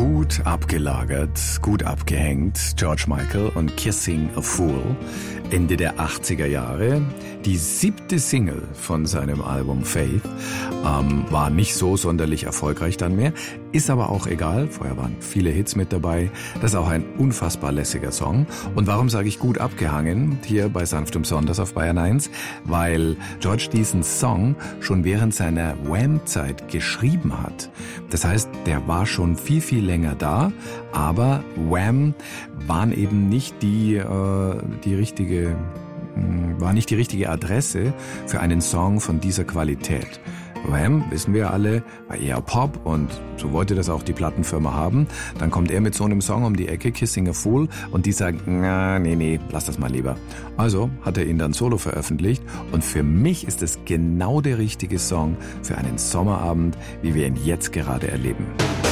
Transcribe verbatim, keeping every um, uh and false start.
Gut abgelagert, gut abgehängt, George Michael und Kissing a Fool, Ende der achtziger Jahre. Die siebte Single von seinem Album Faith ähm, war nicht so sonderlich erfolgreich dann mehr, ist aber auch egal, vorher waren viele Hits mit dabei. Das ist auch ein unfassbar lässiger Song. Und warum sage ich gut abgehangen hier bei Sanft umsonders auf Bayern eins? Weil George diesen Song schon während seiner Wham-Zeit geschrieben hat. Das heißt, der war schon viel, viel länger da, aber Wham waren eben nicht die, äh, die richtige, mh, war nicht die richtige Adresse für einen Song von dieser Qualität. Wham, wissen wir alle, war eher Pop und so wollte das auch die Plattenfirma haben. Dann kommt er mit so einem Song um die Ecke, Kissing a Fool, und die sagen, na, nee, nee, lass das mal lieber. Also hat er ihn dann solo veröffentlicht und für mich ist es genau der richtige Song für einen Sommerabend, wie wir ihn jetzt gerade erleben.